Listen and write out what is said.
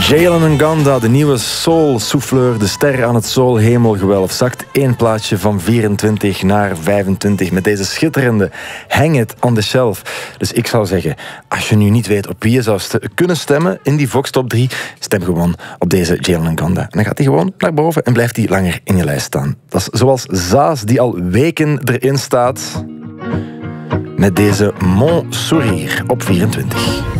Jalen Nganda, de nieuwe soul-souffleur, de ster aan het soul-hemelgewelf, zakt 1 plaatsje van 24 naar 25 met deze schitterende Hang It on the Shelf. Dus ik zou zeggen, als je nu niet weet op wie je zou kunnen stemmen in die Vox Top 3, stem gewoon op deze Jalen Nganda. En dan gaat hij gewoon naar boven en blijft hij langer in je lijst staan. Dat is zoals Zaas, die al weken erin staat met deze Mon Sourire op 24.